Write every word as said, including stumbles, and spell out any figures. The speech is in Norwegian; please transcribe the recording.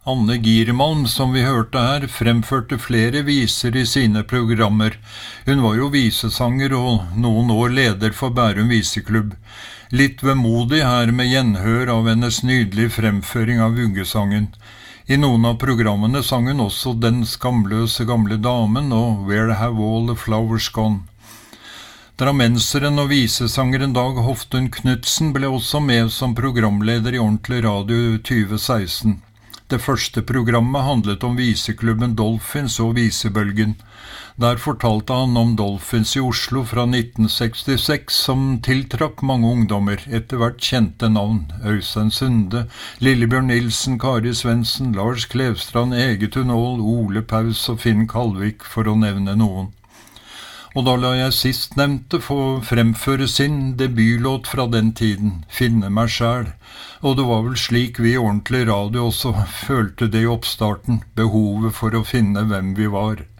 Anne Giermalm, som vi hørte her, fremførte flere viser i sine programmer. Hun var jo visesanger og noen år leder for Bærum Viseklubb. Litt vemodig her med gjenhør av hennes nydelige fremføring av vuggesangen. I noen av programmene sang hun også Den skamløse gamle damen og Where Have All the Flowers Gone. Drammenseren og visesangeren Dag Hoftun Knudsen ble også med som programleder i Ordentlig Radio tjue seksten. Det første programmet handlet om viseklubben Dolphins og visebølgen. Der fortalte han om Dolphins i Oslo fra nitten sekstiseks, som tiltrakk mange ungdommer, etter hvert kjente navn. Øystein Sunde, Lillebjørn Nilsen, Kari Svendsen, Lars Klevstrand, Egetun Aall, Ole Paus og Finn Kalvik, for å nevne noen. Og da la jeg sistnevnte få fremføre sin debutlåt fra den tiden, Finne meg sjæl. Og det var vel slik vi i Ordentlig Radio også følte det i oppstarten, behovet for å finne hvem vi var.